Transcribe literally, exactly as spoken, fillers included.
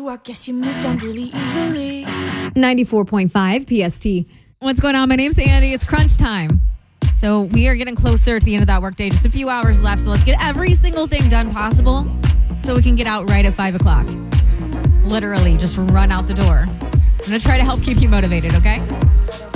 you, I guess you moved on really easily. ninety-four point five P S T. What's going on? My name's Andy. It's crunch time. So we are getting closer to the end of that workday. Just a few hours left. So let's get every single thing done possible so we can get out right at five o'clock. Literally, just run out the door. I'm going to try to help keep you motivated, okay?